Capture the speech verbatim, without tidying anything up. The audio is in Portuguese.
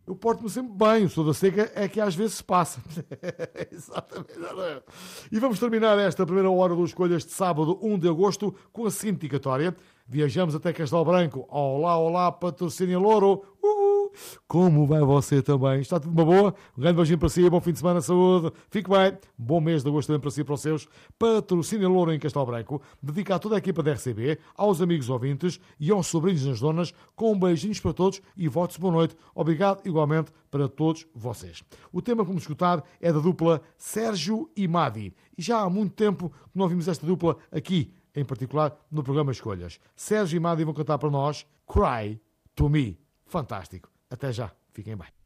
Eu porto-me sempre bem, o sou da seca é que às vezes se passa. Exatamente. E vamos terminar esta primeira hora do Escolhas de sábado, um de agosto, com a seguinte dedicatória. Viajamos até Castelo Branco. Olá, olá, patrocínio Louro. Uhul. Como vai você também? Está tudo uma boa? Um grande beijinho para si, bom fim de semana, saúde. Fique bem. Bom mês de agosto também para si e para os seus. Patrocínio Louro em Castelo Branco. Dedica a toda a equipa da R C B, aos amigos ouvintes e aos sobrinhos nas donas, com beijinhos para todos e votos de boa noite. Obrigado igualmente para todos vocês. O tema que vamos escutar é da dupla Sérgio e Madi. E já há muito tempo que não vimos esta dupla aqui, em particular no programa Escolhas. Sérgio e Madi vão cantar para nós Cry to Me. Fantástico. Até já. Fiquem bem.